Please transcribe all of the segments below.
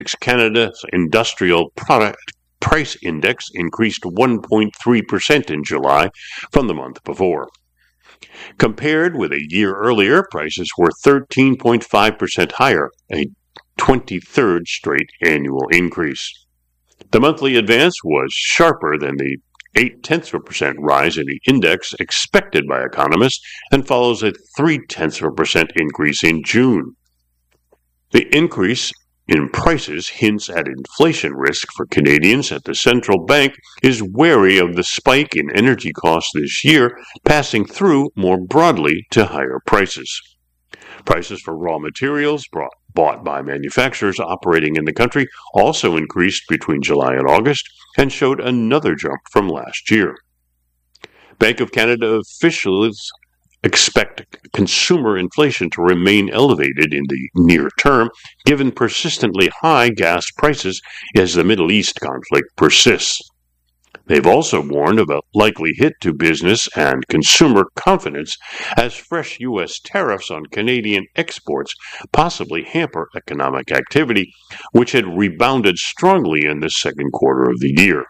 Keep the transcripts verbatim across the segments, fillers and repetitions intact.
Canada's Industrial Product Price Index increased one point three percent in July from the month before. Compared with a year earlier, prices were thirteen point five percent higher, a twenty-third straight annual increase. The monthly advance was sharper than the eight-tenths of a percent rise in the index expected by economists and follows a three-tenths of a percent increase in June. The increase in prices hints at inflation risk for Canadians as the central bank is wary of the spike in energy costs this year passing through more broadly to higher prices. Prices for raw materials brought, bought by manufacturers operating in the country also increased between July and August and showed another jump from last year. Bank of Canada officials expect consumer inflation to remain elevated in the near term, given persistently high gas prices as the Middle East conflict persists. They've also warned of a likely hit to business and consumer confidence as fresh U S tariffs on Canadian exports possibly hamper economic activity, which had rebounded strongly in the second quarter of the year.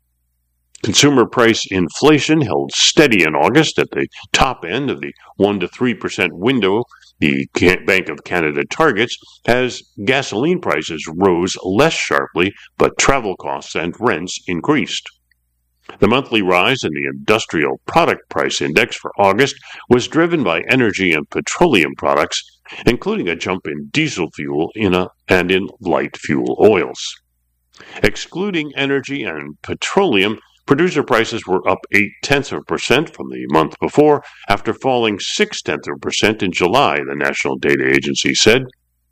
Consumer price inflation held steady in August at the top end of the one to three percent window the Bank of Canada targets, as gasoline prices rose less sharply, but travel costs and rents increased. The monthly rise in the Industrial Product Price Index for August was driven by energy and petroleum products, including a jump in diesel fuel in a, and in light fuel oils. Excluding energy and petroleum, producer prices were up eight-tenths of a percent from the month before, after falling six-tenths of a percent in July, the National Data Agency said.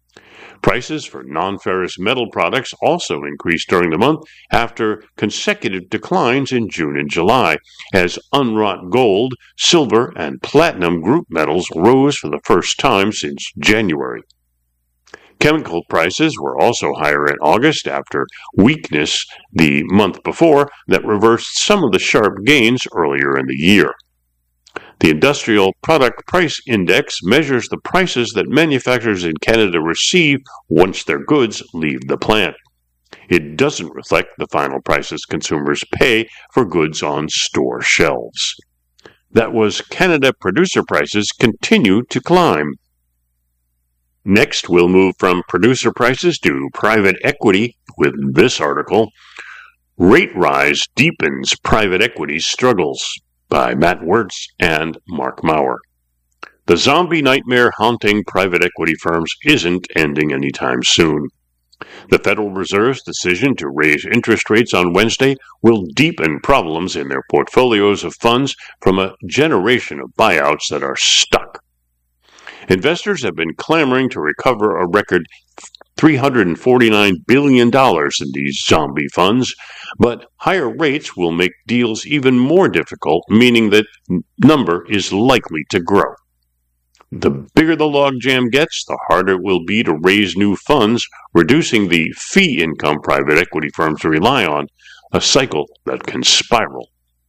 Prices for non-ferrous metal products also increased during the month after consecutive declines in June and July, as unwrought gold, silver, and platinum group metals rose for the first time since January. Chemical prices were also higher in August after weakness the month before that reversed some of the sharp gains earlier in the year. The Industrial Product Price Index measures the prices that manufacturers in Canada receive once their goods leave the plant. It doesn't reflect the final prices consumers pay for goods on store shelves. That was Canada producer prices continue to climb. Next, we'll move from producer prices to private equity with this article, Rate Rise Deepens Private Equity's Struggles, by Matt Wertz and Mark Maurer. The zombie nightmare haunting private equity firms isn't ending anytime soon. The Federal Reserve's decision to raise interest rates on Wednesday will deepen problems in their portfolios of funds from a generation of buyouts that are stuck. Investors have been clamoring to recover a record three hundred forty-nine billion dollars in these zombie funds, but higher rates will make deals even more difficult, meaning that number is likely to grow. The bigger the logjam gets, the harder it will be to raise new funds, reducing the fee income private equity firms rely on, a cycle that can spiral.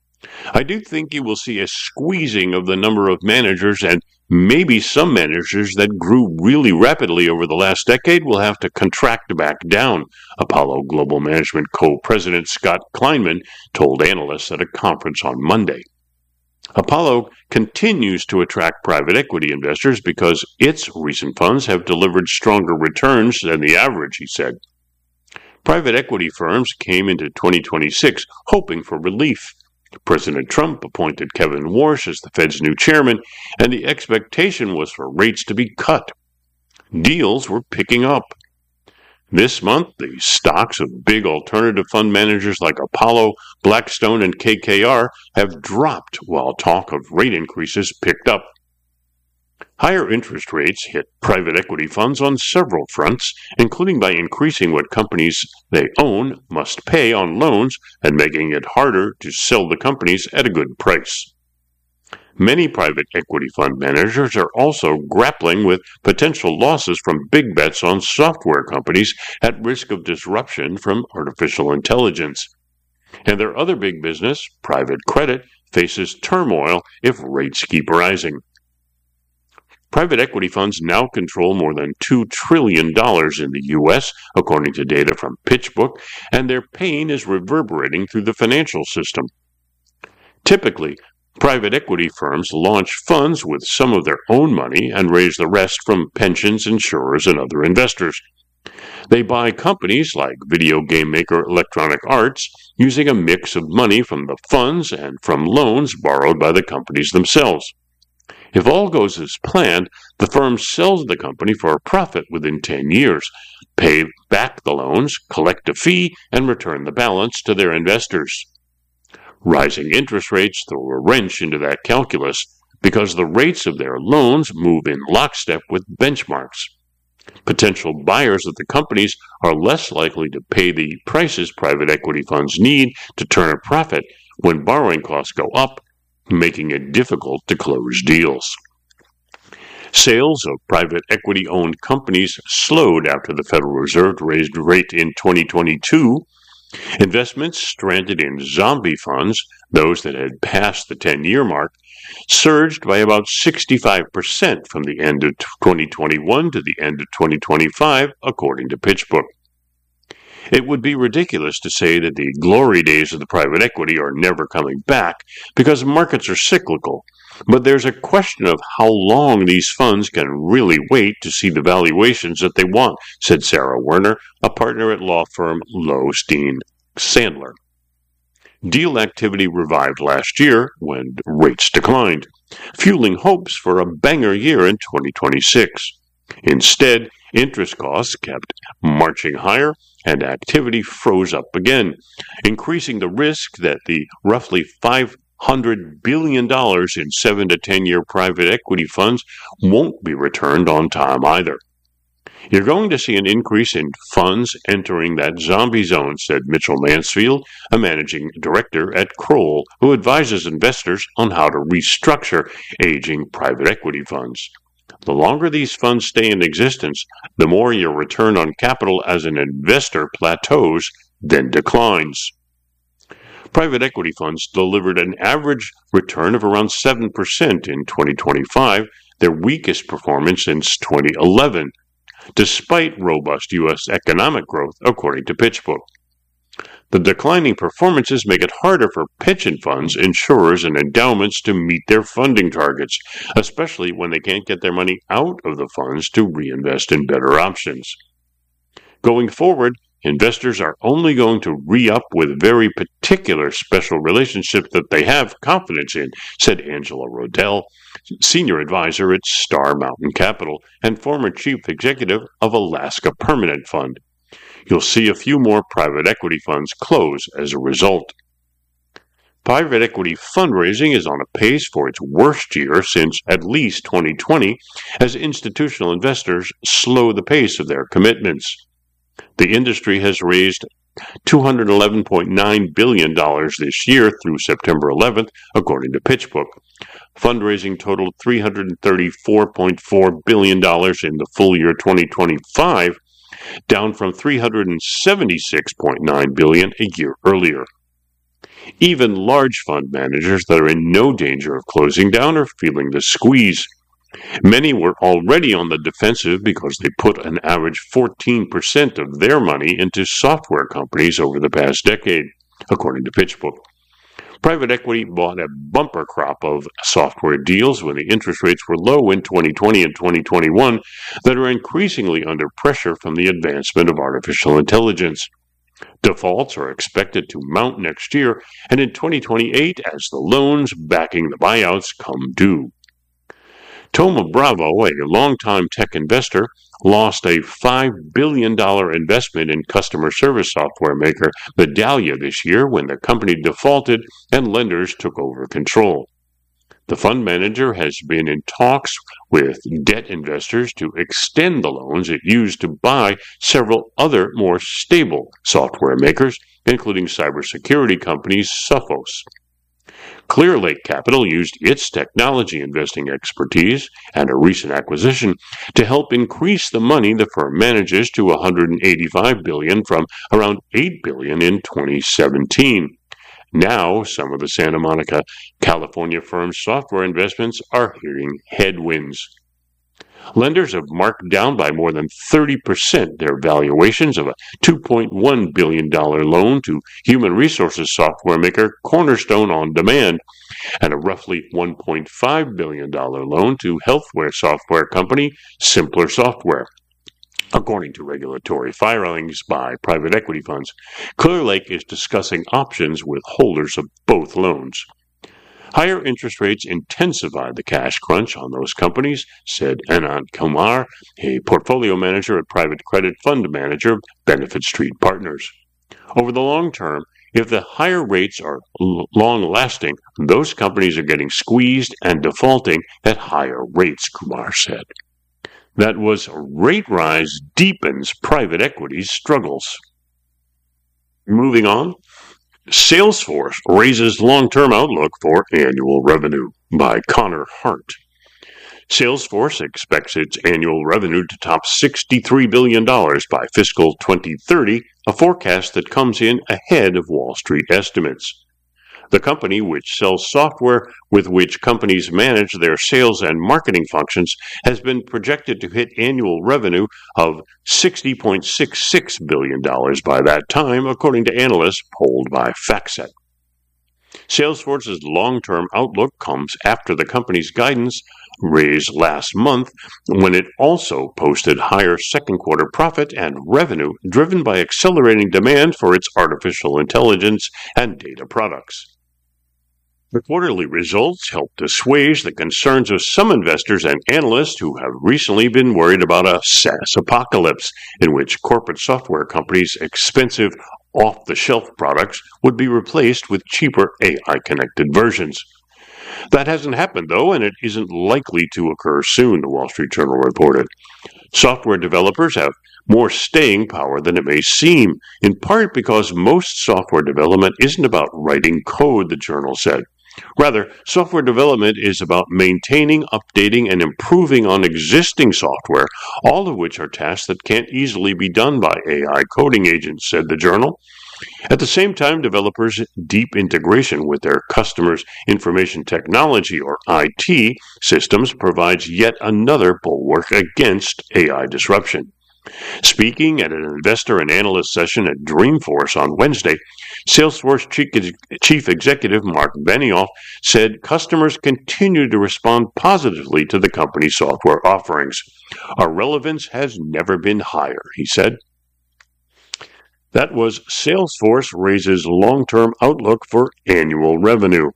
I do think you will see a squeezing of the number of managers, and maybe some managers that grew really rapidly over the last decade will have to contract back down, Apollo Global Management co-president Scott Kleinman told analysts at a conference on Monday. Apollo continues to attract private equity investors because its recent funds have delivered stronger returns than the average, he said. Private equity firms came into twenty twenty-six hoping for relief. President Trump appointed Kevin Warsh as the Fed's new chairman, and the expectation was for rates to be cut. Deals were picking up. This month, the stocks of big alternative fund managers like Apollo, Blackstone, and K K R have dropped while talk of rate increases picked up. Higher interest rates hit private equity funds on several fronts, including by increasing what companies they own must pay on loans and making it harder to sell the companies at a good price. Many private equity fund managers are also grappling with potential losses from big bets on software companies at risk of disruption from artificial intelligence. And their other big business, private credit, faces turmoil if rates keep rising. Private equity funds now control more than two trillion dollars in the U S, according to data from PitchBook, and their pain is reverberating through the financial system. Typically, private equity firms launch funds with some of their own money and raise the rest from pensions, insurers, and other investors. They buy companies like video game maker Electronic Arts using a mix of money from the funds and from loans borrowed by the companies themselves. If all goes as planned, the firm sells the company for a profit within ten years, pay back the loans, collect a fee, and return the balance to their investors. Rising interest rates throw a wrench into that calculus because the rates of their loans move in lockstep with benchmarks. Potential buyers of the companies are less likely to pay the prices private equity funds need to turn a profit when borrowing costs go up, making it difficult to close deals. Sales of private equity-owned companies slowed after the Federal Reserve raised rate in twenty twenty-two. Investments stranded in zombie funds, those that had passed the ten-year mark, surged by about sixty-five percent from the end of twenty twenty-one to the end of twenty twenty-five, according to PitchBook. It would be ridiculous to say that the glory days of the private equity are never coming back because markets are cyclical, but there's a question of how long these funds can really wait to see the valuations that they want, said Sarah Werner, a partner at law firm Lowe Steen Sandler. Deal activity revived last year when rates declined, fueling hopes for a banger year in twenty twenty-six. Instead, interest costs kept marching higher and activity froze up again, increasing the risk that the roughly five hundred billion dollars in seven to ten year private equity funds won't be returned on time either. You're going to see an increase in funds entering that zombie zone, said Mitchell Mansfield, a managing director at Kroll, who advises investors on how to restructure aging private equity funds. The longer these funds stay in existence, the more your return on capital as an investor plateaus, then declines. Private equity funds delivered an average return of around seven percent in twenty twenty-five, their weakest performance since twenty eleven, despite robust U S economic growth, according to PitchBook. The declining performances make it harder for pension funds, insurers, and endowments to meet their funding targets, especially when they can't get their money out of the funds to reinvest in better options. Going forward, investors are only going to re-up with very particular special relationships that they have confidence in, said Angela Rodell, senior advisor at Star Mountain Capital and former chief executive of Alaska Permanent Fund. You'll see a few more private equity funds close as a result. Private equity fundraising is on a pace for its worst year since at least twenty twenty, as institutional investors slow the pace of their commitments. The industry has raised two hundred eleven point nine billion dollars this year through September eleventh, according to PitchBook. Fundraising totaled three hundred thirty-four point four billion dollars in the full year twenty twenty-five, down from three hundred seventy-six point nine billion dollars a year earlier. Even large fund managers that are in no danger of closing down are feeling the squeeze. Many were already on the defensive because they put an average fourteen percent of their money into software companies over the past decade, according to PitchBook. Private equity bought a bumper crop of software deals when the interest rates were low in twenty twenty and twenty twenty-one that are increasingly under pressure from the advancement of artificial intelligence. Defaults are expected to mount next year and in twenty twenty-eight as the loans backing the buyouts come due. Thoma Bravo, a longtime tech investor, lost a five billion dollars investment in customer service software maker Medallia this year when the company defaulted and lenders took over control. The fund manager has been in talks with debt investors to extend the loans it used to buy several other more stable software makers, including cybersecurity companies Sophos. Clearlake Capital used its technology investing expertise and a recent acquisition to help increase the money the firm manages to one hundred eighty-five billion dollars from around eight billion dollars in twenty seventeen. Now, some of the Santa Monica, California firm's software investments are hitting headwinds. Lenders have marked down by more than thirty percent their valuations of a two point one billion dollars loan to human resources software maker Cornerstone On Demand and a roughly one point five billion dollars loan to healthcare software company Simpler Software. According to regulatory filings by private equity funds, Clear Lake is discussing options with holders of both loans. Higher interest rates intensify the cash crunch on those companies, said Anand Kumar, a portfolio manager at private credit fund manager Benefit Street Partners. Over the long term, if the higher rates are l- long-lasting, those companies are getting squeezed and defaulting at higher rates, Kumar said. That was rate rise deepens private equity's struggles. Moving on. Salesforce raises long-term outlook for annual revenue by Connor Hart. Salesforce expects its annual revenue to top sixty-three billion dollars by fiscal twenty thirty, a forecast that comes in ahead of Wall Street estimates. The company, which sells software with which companies manage their sales and marketing functions, has been projected to hit annual revenue of sixty point six six billion dollars by that time, according to analysts polled by FactSet. Salesforce's long-term outlook comes after the company's guidance raised last month, when it also posted higher second-quarter profit and revenue driven by accelerating demand for its artificial intelligence and data products. The quarterly results helped assuage the concerns of some investors and analysts who have recently been worried about a SaaS apocalypse, in which corporate software companies' expensive, off-the-shelf products would be replaced with cheaper A I-connected versions. That hasn't happened, though, and it isn't likely to occur soon, the Wall Street Journal reported. Software developers have more staying power than it may seem, in part because most software development isn't about writing code, the journal said. Rather, software development is about maintaining, updating, and improving on existing software, all of which are tasks that can't easily be done by A I coding agents, said the journal. At the same time, developers' deep integration with their customers' information technology, or I T, systems provides yet another bulwark against A I disruption. Speaking at an investor and analyst session at Dreamforce on Wednesday, Salesforce Chief Executive Mark Benioff said customers continue to respond positively to the company's software offerings. Our relevance has never been higher, he said. That was Salesforce raises long-term outlook for annual revenue.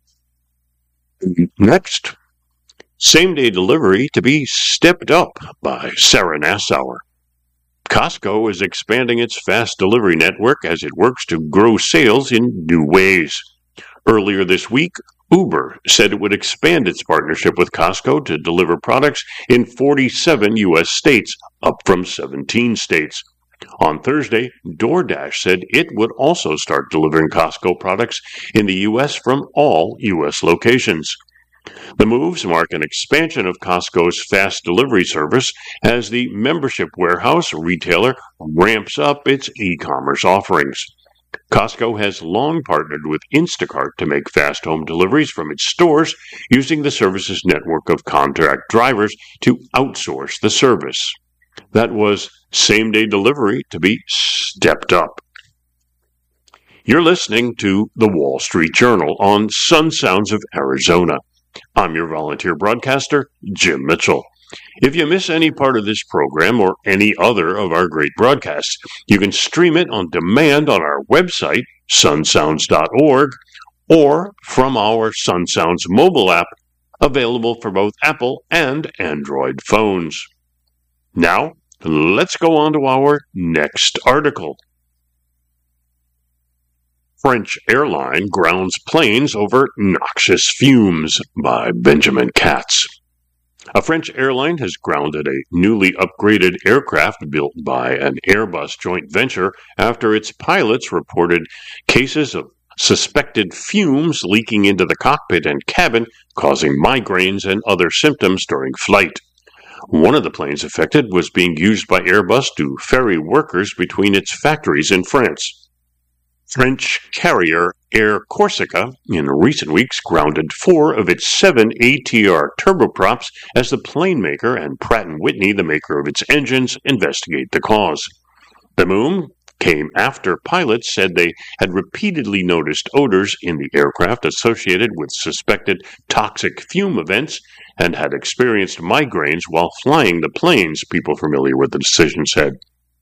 Next, same-day delivery to be stepped up by Sarah Nassauer. Costco is expanding its fast delivery network as it works to grow sales in new ways. Earlier this week, Uber said it would expand its partnership with Costco to deliver products in forty-seven U S states, up from seventeen states. On Thursday, DoorDash said it would also start delivering Costco products in the U S from all U S locations. The moves mark an expansion of Costco's fast delivery service as the membership warehouse retailer ramps up its e-commerce offerings. Costco has long partnered with Instacart to make fast home deliveries from its stores, using the service's network of contract drivers to outsource the service. That was same-day delivery to be stepped up. You're listening to The Wall Street Journal on Sun Sounds of Arizona. I'm your volunteer broadcaster, Jim Mitchell. If you miss any part of this program or any other of our great broadcasts, you can stream it on demand on our website, sun sounds dot org, or from our Sun Sounds mobile app, available for both Apple and Android phones. Now, let's go on to our next article. French airline grounds planes over noxious fumes by Benjamin Katz. A French airline has grounded a newly upgraded aircraft built by an Airbus joint venture after its pilots reported cases of suspected fumes leaking into the cockpit and cabin, causing migraines and other symptoms during flight. One of the planes affected was being used by Airbus to ferry workers between its factories in France. French carrier Air Corsica in recent weeks grounded four of its seven A T R turboprops as the plane maker and Pratt and Whitney, the maker of its engines, investigate the cause. The move came after pilots said they had repeatedly noticed odors in the aircraft associated with suspected toxic fume events and had experienced migraines while flying the planes, people familiar with the decision said.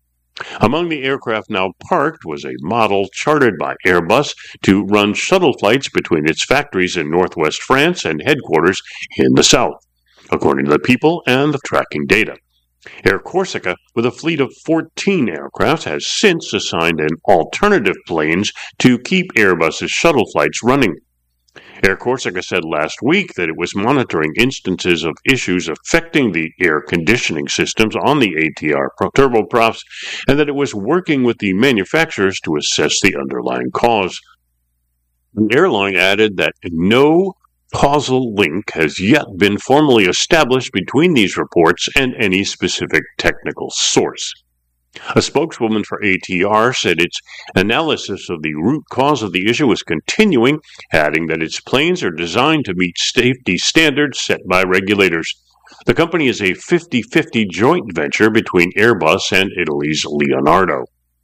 Among the aircraft now parked was a model chartered by Airbus to run shuttle flights between its factories in northwest France and headquarters in the south, according to the People and the tracking data. Air Corsica, with a fleet of fourteen aircraft, has since assigned an alternative planes to keep Airbus's shuttle flights running. Air Corsica said last week that it was monitoring instances of issues affecting the air conditioning systems on the A T R turboprops and that it was working with the manufacturers to assess the underlying cause. The airline added that no causal link has yet been formally established between these reports and any specific technical source. A spokeswoman for A T R said its analysis of the root cause of the issue is continuing, adding that its planes are designed to meet safety standards set by regulators. The company is a fifty-fifty joint venture between Airbus and Italy's Leonardo.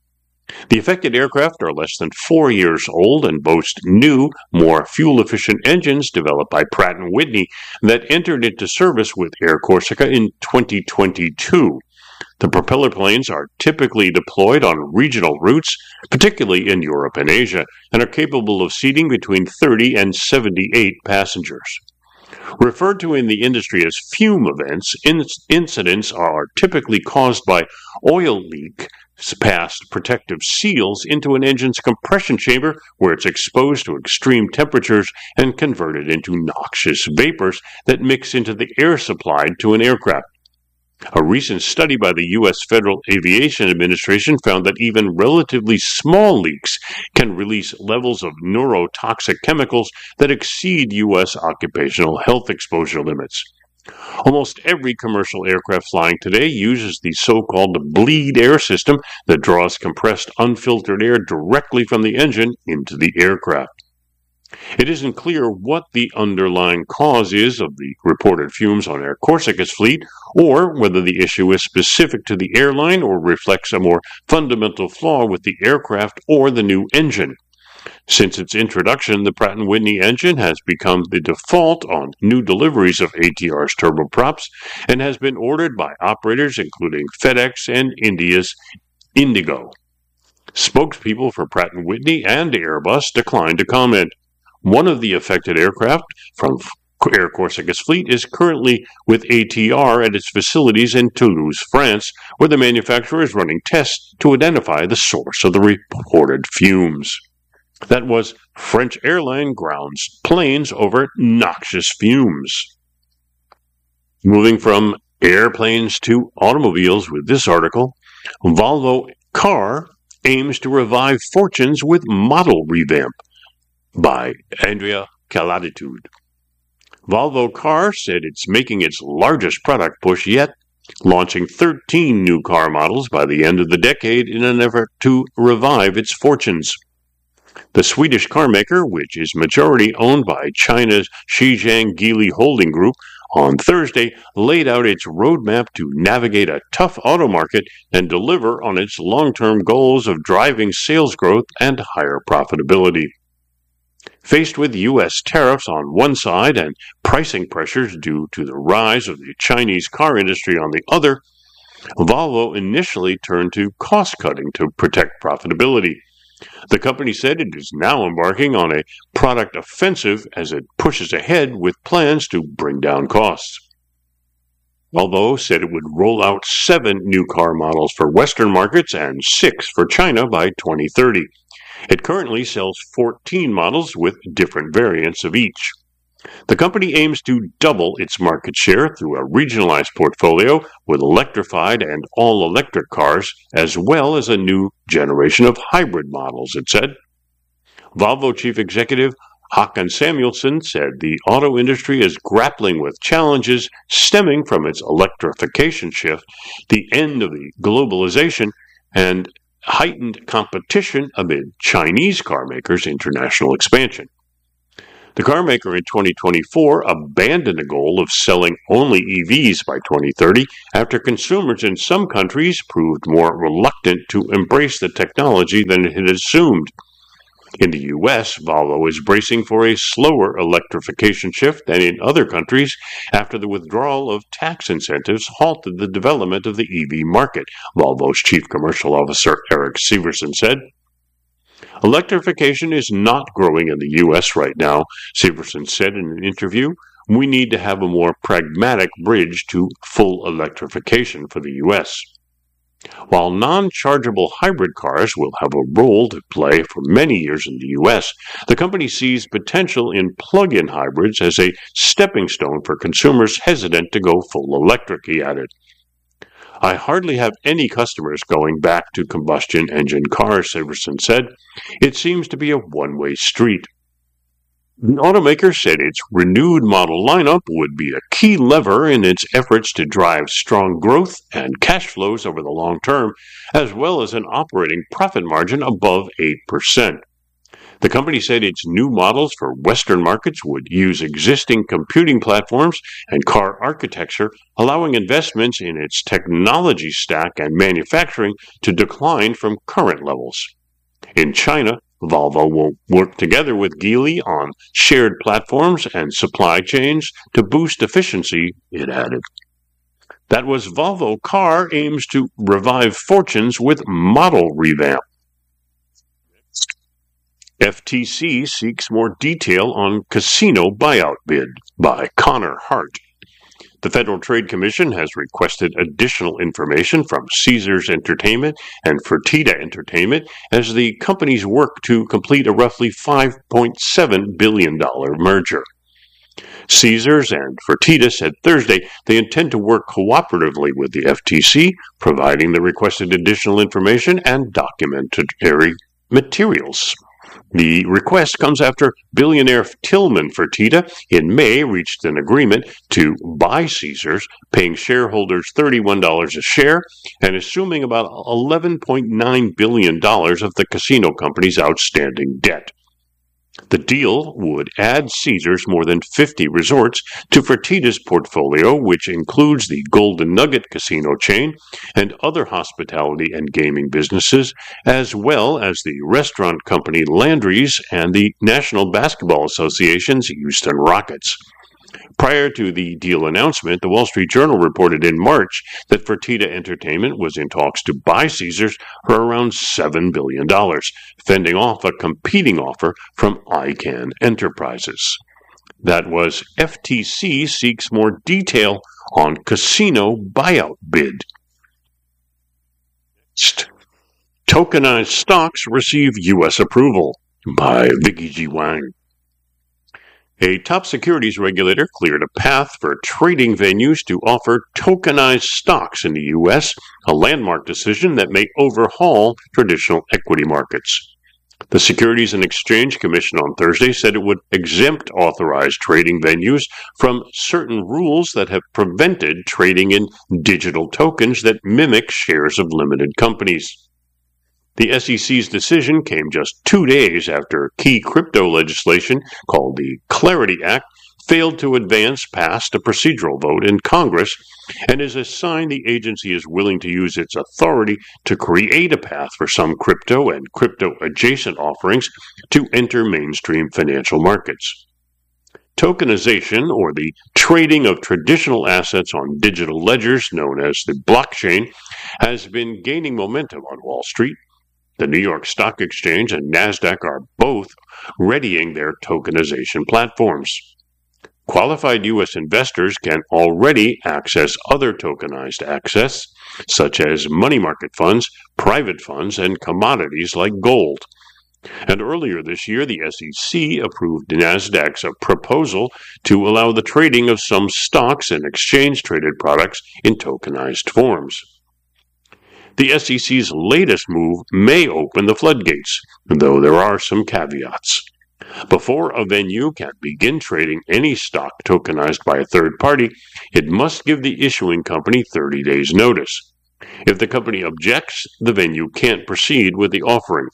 The affected aircraft are less than four years old and boast new, more fuel-efficient engines developed by Pratt and Whitney that entered into service with Air Corsica in twenty twenty-two. The propeller planes are typically deployed on regional routes, particularly in Europe and Asia, and are capable of seating between thirty and seventy-eight passengers. Referred to in the industry as fume events, incidents are typically caused by oil leak past protective seals into an engine's compression chamber where it's exposed to extreme temperatures and converted into noxious vapors that mix into the air supplied to an aircraft. A recent study by the U S Federal Aviation Administration found that even relatively small leaks can release levels of neurotoxic chemicals that exceed U S occupational health exposure limits. Almost every commercial aircraft flying today uses the so-called bleed air system that draws compressed, unfiltered air directly from the engine into the aircraft. It isn't clear what the underlying cause is of the reported fumes on Air Corsica's fleet, or whether the issue is specific to the airline or reflects a more fundamental flaw with the aircraft or the new engine. Since its introduction, the Pratt and Whitney engine has become the default on new deliveries of A T R's turboprops and has been ordered by operators including FedEx and India's Indigo. Spokespeople for Pratt and Whitney and Airbus declined to comment. One of the affected aircraft from Air Corsica's fleet is currently with A T R at its facilities in Toulouse, France, where the manufacturer is running tests to identify the source of the reported fumes. That was French airline grounds planes over noxious fumes. Moving from airplanes to automobiles with this article, Volvo Car aims to revive fortunes with model revamp, by Andrea Calatitude. Volvo Car said it's making its largest product push yet, launching thirteen new car models by the end of the decade in an effort to revive its fortunes. The Swedish carmaker, which is majority owned by China's Xinjiang Geely Holding Group, on Thursday laid out its roadmap to navigate a tough auto market and deliver on its long-term goals of driving sales growth and higher profitability. Faced with U S tariffs on one side and pricing pressures due to the rise of the Chinese car industry on the other, Volvo initially turned to cost-cutting to protect profitability. The company said it is now embarking on a product offensive as it pushes ahead with plans to bring down costs. Volvo said it would roll out seven new car models for Western markets and six for China by twenty thirty. It currently sells fourteen models with different variants of each. The company aims to double its market share through a regionalized portfolio with electrified and all-electric cars, as well as a new generation of hybrid models, it said. Volvo Chief Executive Håkan Samuelsson said the auto industry is grappling with challenges stemming from its electrification shift, the end of the globalization, and heightened competition amid Chinese carmakers' international expansion. The carmaker in twenty twenty-four abandoned a goal of selling only E Vs by twenty thirty after consumers in some countries proved more reluctant to embrace the technology than it had assumed. In the U S, Volvo is bracing for a slower electrification shift than in other countries after the withdrawal of tax incentives halted the development of the E V market, Volvo's chief commercial officer Erik Severson said. Electrification is not growing in the U S right now, Severson said in an interview. We need to have a more pragmatic bridge to full electrification for the U S. While non-chargeable hybrid cars will have a role to play for many years in the U S, the company sees potential in plug-in hybrids as a stepping stone for consumers hesitant to go full electric, he added. I hardly have any customers going back to combustion engine cars, Severson said. It seems to be a one-way street. The automaker said its renewed model lineup would be a key lever in its efforts to drive strong growth and cash flows over the long term, as well as an operating profit margin above eight percent. The company said its new models for Western markets would use existing computing platforms and car architecture, allowing investments in its technology stack and manufacturing to decline from current levels. In China, Volvo will work together with Geely on shared platforms and supply chains to boost efficiency, it added. That was Volvo Car aims to revive fortunes with model revamp. F T C seeks more detail on casino buyout bid by Connor Hart. The Federal Trade Commission has requested additional information from Caesars Entertainment and Fertitta Entertainment as the companies work to complete a roughly five point seven billion dollars merger. Caesars and Fertitta said Thursday they intend to work cooperatively with the F T C, providing the requested additional information and documentary materials. The request comes after billionaire Tilman Fertitta in May reached an agreement to buy Caesars, paying shareholders thirty-one dollars a share and assuming about eleven point nine billion dollars of the casino company's outstanding debt. The deal would add Caesars more than fifty resorts to Fertitta's portfolio, which includes the Golden Nugget casino chain and other hospitality and gaming businesses, as well as the restaurant company Landry's and the National Basketball Association's Houston Rockets. Prior to the deal announcement, the Wall Street Journal reported in March that Fertitta Entertainment was in talks to buy Caesars for around seven billion dollars, fending off a competing offer from Icahn Enterprises. That was F T C seeks more detail on casino buyout bid. Next, tokenized stocks receive U S approval by Vicky G. Wang. A top securities regulator cleared a path for trading venues to offer tokenized stocks in the U S, a landmark decision that may overhaul traditional equity markets. The Securities and Exchange Commission on Thursday said it would exempt authorized trading venues from certain rules that have prevented trading in digital tokens that mimic shares of limited companies. The S E C's decision came just two days after key crypto legislation called the Clarity Act failed to advance past a procedural vote in Congress and is a sign the agency is willing to use its authority to create a path for some crypto and crypto-adjacent offerings to enter mainstream financial markets. Tokenization, or the trading of traditional assets on digital ledgers known as the blockchain, has been gaining momentum on Wall Street. The New York Stock Exchange and NASDAQ are both readying their tokenization platforms. Qualified U S investors can already access other tokenized assets, such as money market funds, private funds, and commodities like gold. And earlier this year, the S E C approved NASDAQ's proposal to allow the trading of some stocks and exchange-traded products in tokenized forms. The S E C's latest move may open the floodgates, though there are some caveats. Before a venue can begin trading any stock tokenized by a third party, it must give the issuing company thirty days notice. If the company objects, the venue can't proceed with the offering.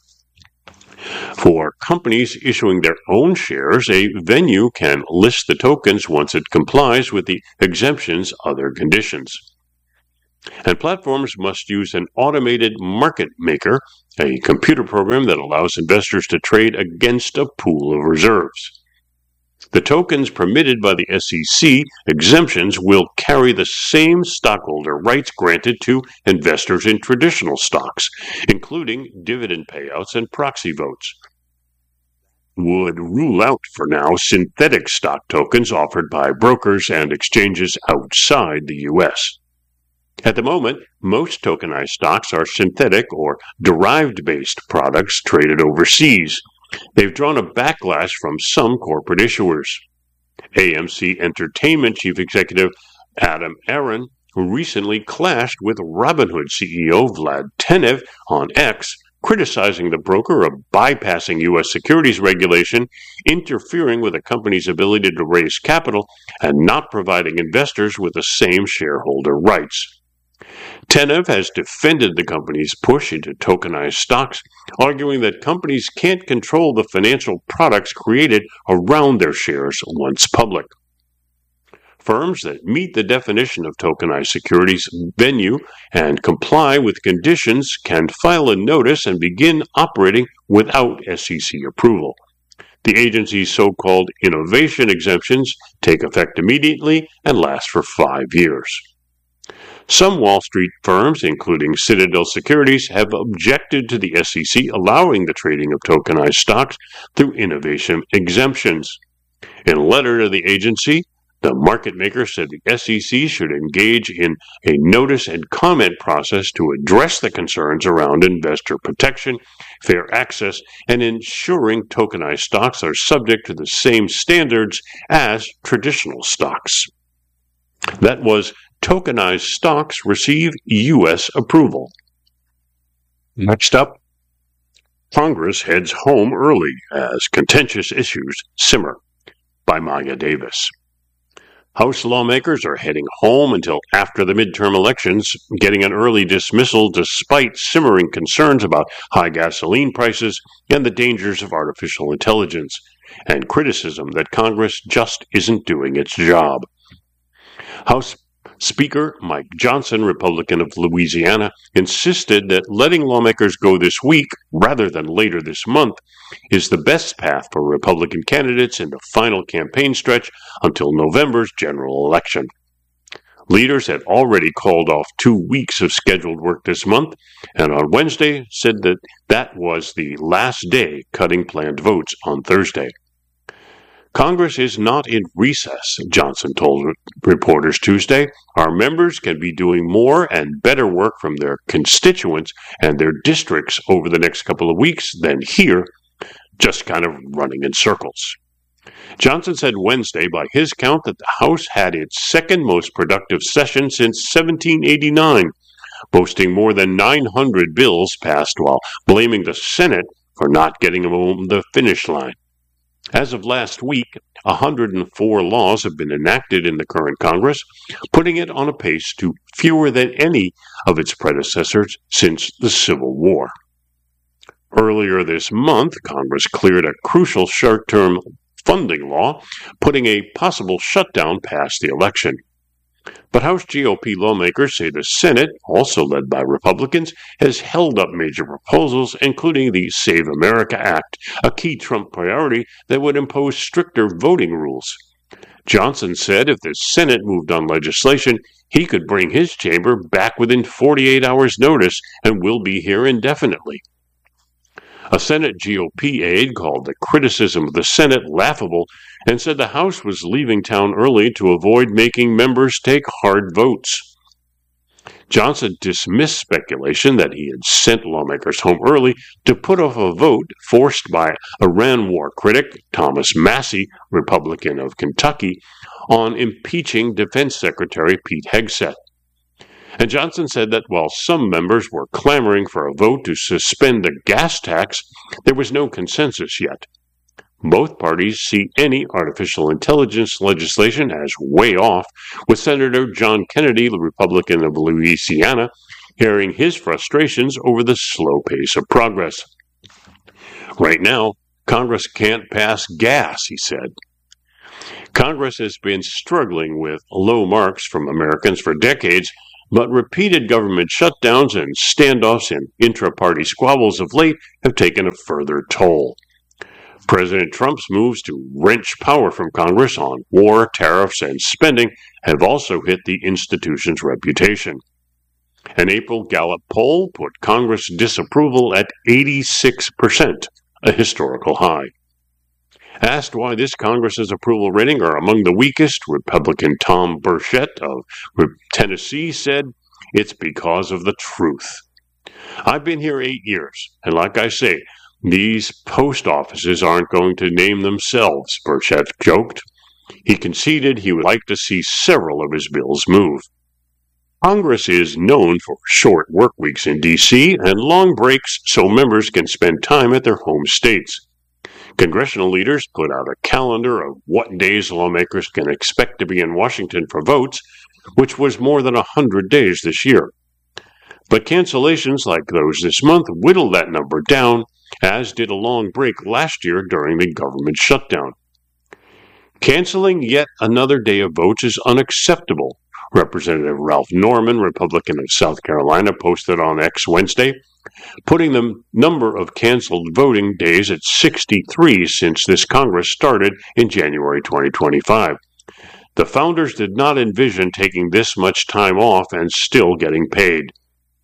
For companies issuing their own shares, a venue can list the tokens once it complies with the exemption's other conditions. And platforms must use an automated market maker, a computer program that allows investors to trade against a pool of reserves. The tokens permitted by the S E C exemptions will carry the same stockholder rights granted to investors in traditional stocks, including dividend payouts and proxy votes. Would rule out for now synthetic stock tokens offered by brokers and exchanges outside the U S. At the moment, most tokenized stocks are synthetic or derived-based products traded overseas. They've drawn a backlash from some corporate issuers. A M C Entertainment Chief Executive Adam Aron, who recently clashed with Robinhood C E O Vlad Tenev on X, criticizing the broker of bypassing U S securities regulation, interfering with a company's ability to raise capital, and not providing investors with the same shareholder rights. Tenev has defended the company's push into tokenized stocks, arguing that companies can't control the financial products created around their shares once public. Firms that meet the definition of tokenized securities venue and comply with conditions can file a notice and begin operating without S E C approval. The agency's so-called innovation exemptions take effect immediately and last for five years. Some Wall Street firms, including Citadel Securities, have objected to the S E C allowing the trading of tokenized stocks through innovation exemptions. In a letter to the agency, the market maker said the S E C should engage in a notice and comment process to address the concerns around investor protection, fair access, and ensuring tokenized stocks are subject to the same standards as traditional stocks. That was tokenized stocks receive U S approval. Next up, Congress heads home early as contentious issues simmer, by Maya Davis. House lawmakers are heading home until after the midterm elections, getting an early dismissal despite simmering concerns about high gasoline prices and the dangers of artificial intelligence, and criticism that Congress just isn't doing its job. House Speaker Mike Johnson, Republican of Louisiana, insisted that letting lawmakers go this week rather than later this month is the best path for Republican candidates in the final campaign stretch until November's general election. Leaders had already called off two weeks of scheduled work this month, and on Wednesday said that that was the last day, cutting planned votes on Thursday. Congress is not in recess, Johnson told reporters Tuesday. Our members can be doing more and better work from their constituents and their districts over the next couple of weeks than here, just kind of running in circles. Johnson said Wednesday, by his count, that the House had its second most productive session since seventeen eighty-nine, boasting more than nine hundred bills passed while blaming the Senate for not getting them over the finish line. As of last week, one hundred four laws have been enacted in the current Congress, putting it on a pace to fewer than any of its predecessors since the Civil War. Earlier this month, Congress cleared a crucial short-term funding law, putting a possible shutdown past the election. But House G O P lawmakers say the Senate, also led by Republicans, has held up major proposals, including the Save America Act, a key Trump priority that would impose stricter voting rules. Johnson said if the Senate moved on legislation, he could bring his chamber back within forty-eight hours' notice and will be here indefinitely. A Senate G O P aide called the criticism of the Senate laughable and said the House was leaving town early to avoid making members take hard votes. Johnson dismissed speculation that he had sent lawmakers home early to put off a vote forced by Iran war critic Thomas Massie, Republican of Kentucky, on impeaching Defense Secretary Pete Hegseth. And Johnson said that while some members were clamoring for a vote to suspend the gas tax, there was no consensus yet. Both parties see any artificial intelligence legislation as way off, with Senator John Kennedy, the Republican of Louisiana, airing his frustrations over the slow pace of progress. Right now, Congress can't pass gas, he said. Congress has been struggling with low marks from Americans for decades, but repeated government shutdowns and standoffs and intra-party squabbles of late have taken a further toll. President Trump's moves to wrench power from Congress on war, tariffs, and spending have also hit the institution's reputation. An April Gallup poll put Congress disapproval at eighty-six percent, a historical high. Asked why this Congress's approval rating are among the weakest, Republican Tom Burchett of Tennessee said, "It's because of the truth. I've been here eight years, and like I say, these post offices aren't going to name themselves," Burchett joked. He conceded he would like to see several of his bills move. Congress is known for short work weeks in D C and long breaks so members can spend time at their home states. Congressional leaders put out a calendar of what days lawmakers can expect to be in Washington for votes, which was more than one hundred days this year. But cancellations like those this month whittled that number down, as did a long break last year during the government shutdown. Canceling yet another day of votes is unacceptable, Representative Ralph Norman, Republican of South Carolina, posted on X Wednesday, putting the number of canceled voting days at sixty-three since this Congress started in January twenty twenty-five. The founders did not envision taking this much time off and still getting paid.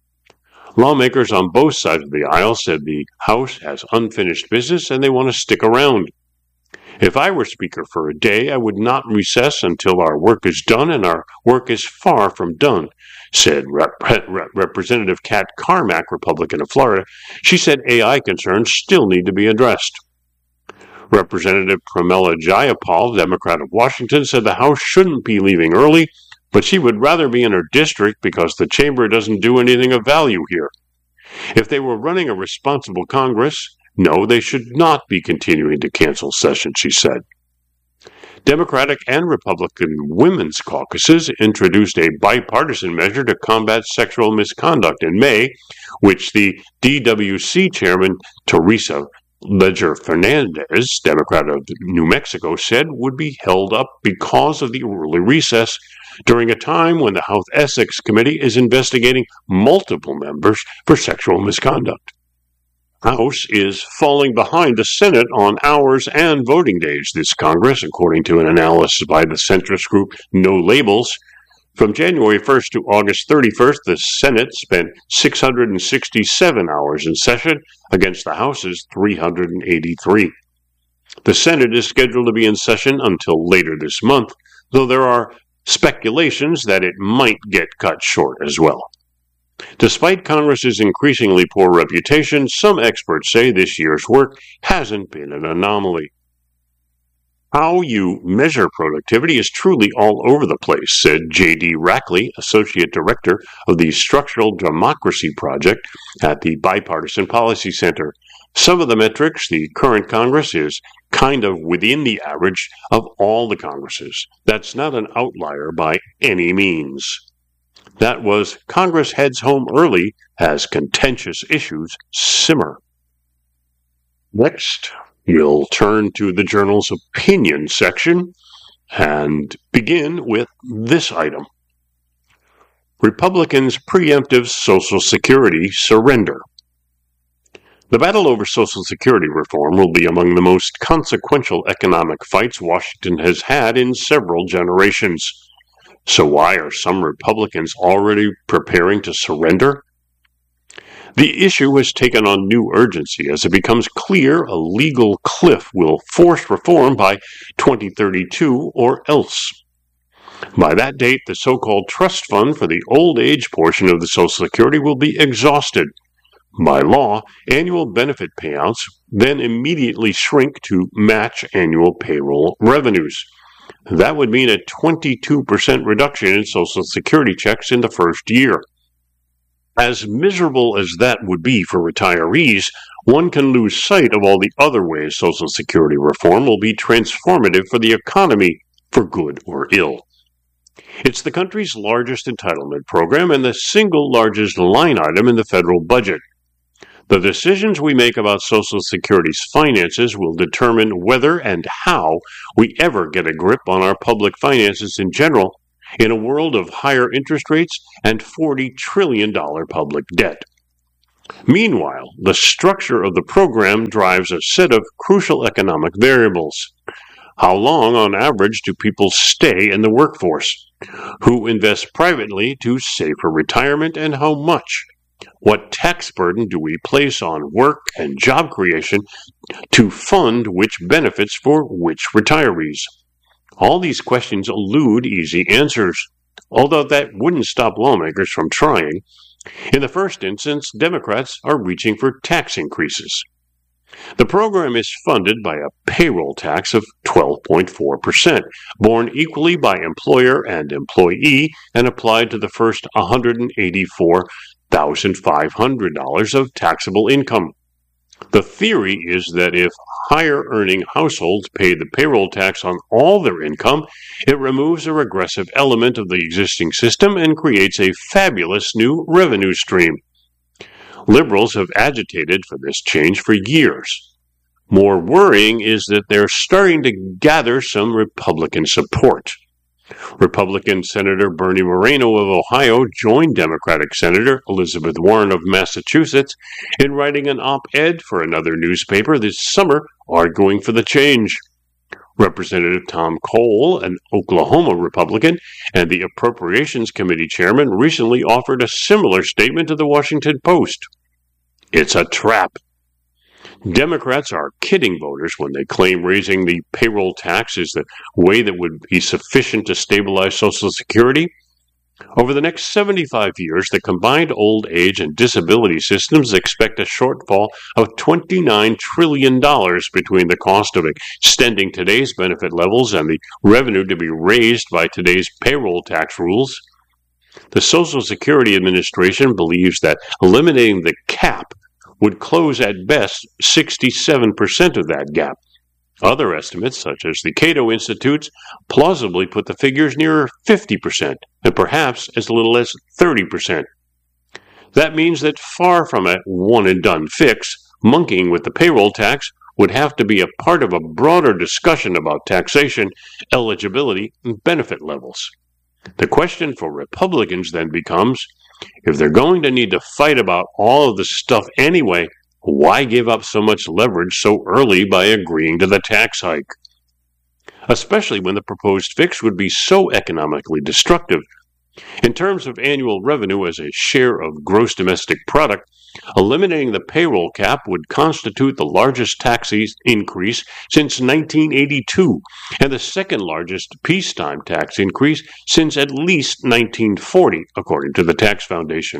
Lawmakers on both sides of the aisle said the House has unfinished business and they want to stick around. "If I were Speaker for a day, I would not recess until our work is done, and our work is far from done," said Rep- Rep- Representative Kat Carmack, Republican of Florida. She said A I concerns still need to be addressed. Representative Pramila Jayapal, Democrat of Washington, said the House shouldn't be leaving early, but she would rather be in her district because the chamber doesn't do anything of value here. If they were running a responsible Congress, no, they should not be continuing to cancel sessions, she said. Democratic and Republican women's caucuses introduced a bipartisan measure to combat sexual misconduct in May, which the D W C chairman Teresa Leger Fernandez, Democrat of New Mexico, said would be held up because of the early recess during a time when the House Ethics Committee is investigating multiple members for sexual misconduct. House is falling behind the Senate on hours and voting days this Congress, according to an analysis by the centrist group No Labels. From January first to August thirty-first, the Senate spent six hundred sixty-seven hours in session against the House's three hundred eighty-three. The Senate is scheduled to be in session until later this month, though there are speculations that it might get cut short as well. Despite Congress's increasingly poor reputation, some experts say this year's work hasn't been an anomaly. How you measure productivity is truly all over the place, said J D Rackley, Associate Director of the Structural Democracy Project at the Bipartisan Policy Center. Some of the metrics the current Congress is kind of within the average of all the Congresses. That's not an outlier by any means. That was Congress heads home early as contentious issues simmer. Next, we'll turn to the Journal's opinion section and begin with this item. Republicans' preemptive Social Security surrender. The battle over Social Security reform will be among the most consequential economic fights Washington has had in several generations. So why are some Republicans already preparing to surrender? The issue has taken on new urgency as it becomes clear a legal cliff will force reform by twenty thirty-two or else. By that date, the so-called trust fund for the old age portion of the Social Security will be exhausted. By law, annual benefit payouts then immediately shrink to match annual payroll revenues. That would mean a twenty-two percent reduction in Social Security checks in the first year. As miserable as that would be for retirees, one can lose sight of all the other ways Social Security reform will be transformative for the economy, for good or ill. It's the country's largest entitlement program and the single largest line item in the federal budget. The decisions we make about Social Security's finances will determine whether and how we ever get a grip on our public finances in general in a world of higher interest rates and forty trillion dollars public debt. Meanwhile, the structure of the program drives a set of crucial economic variables. How long, on average, do people stay in the workforce? Who invest privately to save for retirement, and how much? What tax burden do we place on work and job creation to fund which benefits for which retirees? All these questions elude easy answers, although that wouldn't stop lawmakers from trying. In the first instance, Democrats are reaching for tax increases. The program is funded by a payroll tax of twelve point four percent, borne equally by employer and employee and applied to the first one hundred eighty-four thousand five hundred dollars of taxable income. The theory is that if higher-earning households pay the payroll tax on all their income, it removes a regressive element of the existing system and creates a fabulous new revenue stream. Liberals have agitated for this change for years. More worrying is that they're starting to gather some Republican support. Republican Senator Bernie Moreno of Ohio joined Democratic Senator Elizabeth Warren of Massachusetts in writing an op-ed for another newspaper this summer arguing for the change. Representative Tom Cole, an Oklahoma Republican and the Appropriations Committee chairman, recently offered a similar statement to the Washington Post. It's a trap. Democrats are kidding voters when they claim raising the payroll tax is the way that would be sufficient to stabilize Social Security. Over the next seventy-five years, the combined old age and disability systems expect a shortfall of twenty-nine trillion dollars between the cost of extending today's benefit levels and the revenue to be raised by today's payroll tax rules. The Social Security Administration believes that eliminating the cap would close at best sixty-seven percent of that gap. Other estimates, such as the Cato Institute's, plausibly put the figures nearer fifty percent, and perhaps as little as thirty percent. That means that far from a one-and-done fix, monkeying with the payroll tax would have to be a part of a broader discussion about taxation, eligibility, and benefit levels. The question for Republicans then becomes, if they're going to need to fight about all of this stuff anyway, why give up so much leverage so early by agreeing to the tax hike? Especially when the proposed fix would be so economically destructive. In terms of annual revenue as a share of gross domestic product, eliminating the payroll cap would constitute the largest tax increase since nineteen eighty-two and the second largest peacetime tax increase since at least nineteen forty, according to the Tax Foundation.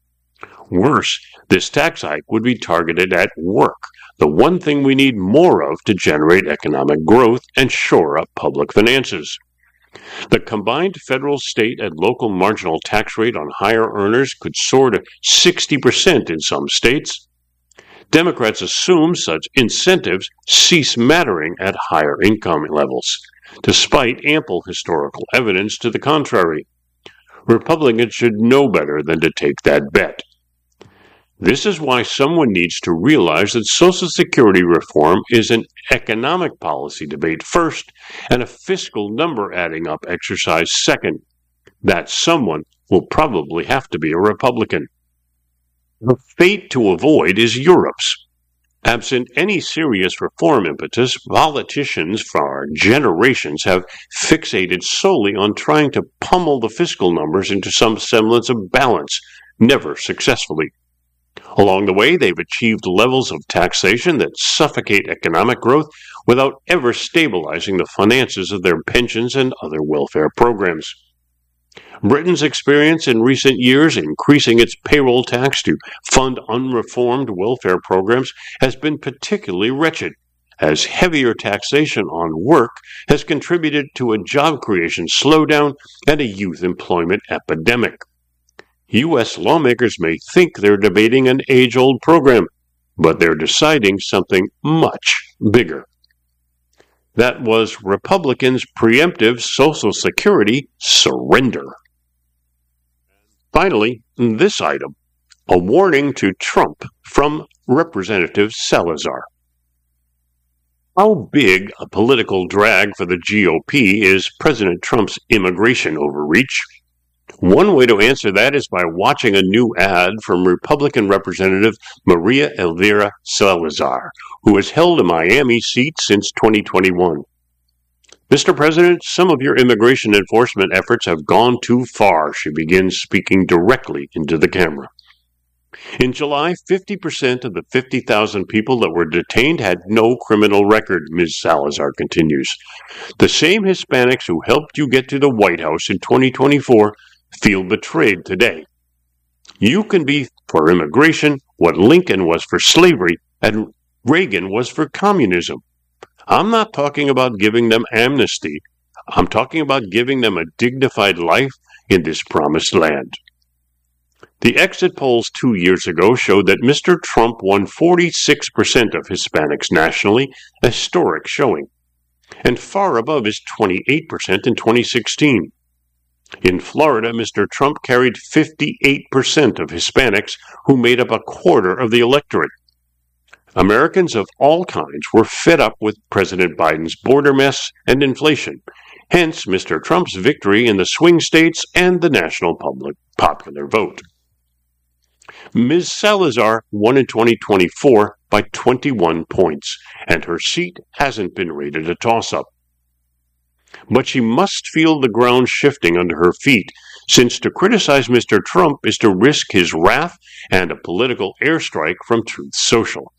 Worse, this tax hike would be targeted at work, the one thing we need more of to generate economic growth and shore up public finances. The combined federal, state, and local marginal tax rate on higher earners could soar to sixty percent in some states. Democrats assume such incentives cease mattering at higher income levels, despite ample historical evidence to the contrary. Republicans should know better than to take that bet. This is why someone needs to realize that Social Security reform is an economic policy debate first and a fiscal number adding up exercise second. That someone will probably have to be a Republican. The fate to avoid is Europe's. Absent any serious reform impetus, politicians for generations have fixated solely on trying to pummel the fiscal numbers into some semblance of balance, never successfully. Along the way, they've achieved levels of taxation that suffocate economic growth without ever stabilizing the finances of their pensions and other welfare programs. Britain's experience in recent years increasing its payroll tax to fund unreformed welfare programs has been particularly wretched, as heavier taxation on work has contributed to a job creation slowdown and a youth employment epidemic. U S lawmakers may think they're debating an age-old program, but they're deciding something much bigger. That was Republicans' preemptive Social Security surrender. Finally, this item, a warning to Trump from Representative Salazar. How big a political drag for the G O P is President Trump's immigration overreach? One way to answer that is by watching a new ad from Republican Representative Maria Elvira Salazar, who has held a Miami seat since twenty twenty-one. Mister President, some of your immigration enforcement efforts have gone too far, she begins, speaking directly into the camera. In July, fifty percent of the fifty thousand people that were detained had no criminal record, Miz Salazar continues. The same Hispanics who helped you get to the White House in twenty twenty-four feel betrayed today. You can be for immigration what Lincoln was for slavery and Reagan was for communism. I'm not talking about giving them amnesty. I'm talking about giving them a dignified life in this promised land. The exit polls two years ago showed that Mister Trump won forty-six percent of Hispanics nationally, a historic showing, and far above his twenty-eight percent in twenty sixteen. In Florida, Mister Trump carried fifty-eight percent of Hispanics, who made up a quarter of the electorate. Americans of all kinds were fed up with President Biden's border mess and inflation, hence Mister Trump's victory in the swing states and the national public popular vote. Miz Salazar won in twenty twenty-four by twenty-one points, and her seat hasn't been rated a toss-up. But she must feel the ground shifting under her feet, since to criticize Mister Trump is to risk his wrath and a political airstrike from Truth Social.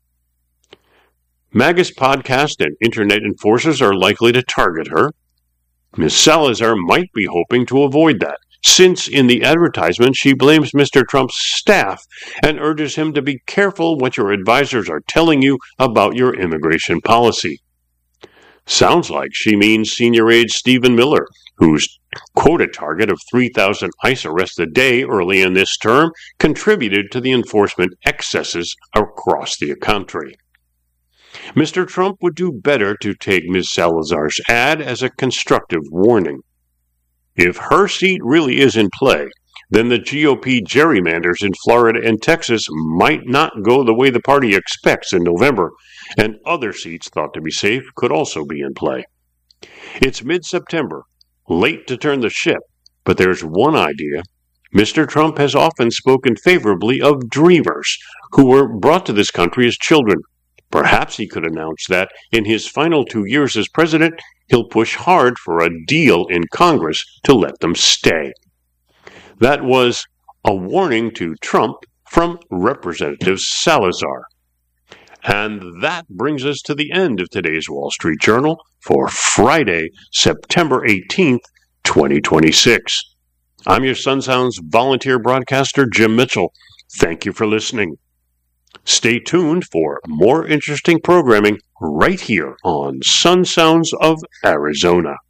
MAGA's podcast and internet enforcers are likely to target her. Miz Salazar might be hoping to avoid that, since in the advertisement she blames Mister Trump's staff and urges him to be careful what your advisors are telling you about your immigration policy. Sounds like she means senior aide Stephen Miller, whose quota target of three thousand ICE arrests a day early in this term contributed to the enforcement excesses across the country. Mister Trump would do better to take Miz Salazar's ad as a constructive warning. If her seat really is in play, then the G O P gerrymanders in Florida and Texas might not go the way the party expects in November, and other seats thought to be safe could also be in play. It's mid-September, late to turn the ship, but there's one idea. Mister Trump has often spoken favorably of dreamers who were brought to this country as children. Perhaps he could announce that in his final two years as president, he'll push hard for a deal in Congress to let them stay. That was a warning to Trump from Representative Salazar. And that brings us to the end of today's Wall Street Journal for Friday, September eighteenth, twenty twenty-six. I'm your Sun Sounds volunteer broadcaster, Jim Mitchell. Thank you for listening. Stay tuned for more interesting programming right here on Sun Sounds of Arizona.